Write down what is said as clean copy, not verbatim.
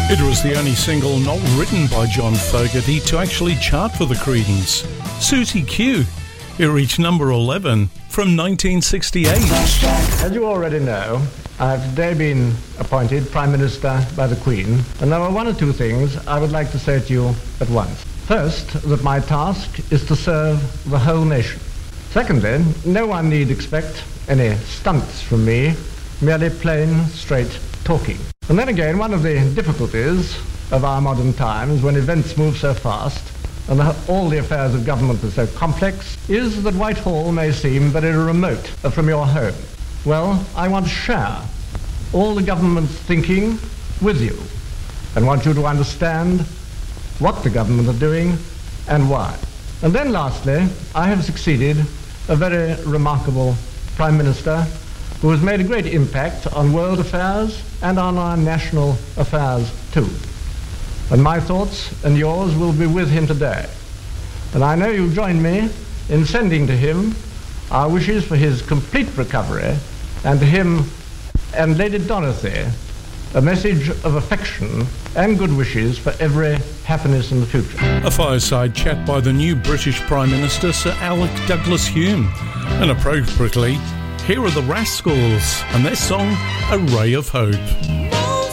It was the only single not written by John Fogerty to actually chart for the Creedence. Susie Q. It reached number 11 from 1968. As you already know, I have today been appointed Prime Minister by the Queen, and there are one or two things I would like to say to you at once. First, that my task is to serve the whole nation. Secondly, no one need expect any stunts from me, merely plain, straight talking. And then again, one of the difficulties of our modern times, when events move so fast and all the affairs of government are so complex, is that Whitehall may seem very remote from your home. Well, I want to share all the government's thinking with you and want you to understand what the government are doing and why. And then lastly, I have succeeded a very remarkable Prime Minister who has made a great impact on world affairs and on our national affairs too. And my thoughts and yours will be with him today. And I know you join me in sending to him our wishes for his complete recovery, and to him and Lady Dorothy a message of affection and good wishes for every happiness in the future. A fireside chat by the new British Prime Minister Sir Alec Douglas Hume. And appropriately, here are the Rascals and their song, A Ray of Hope.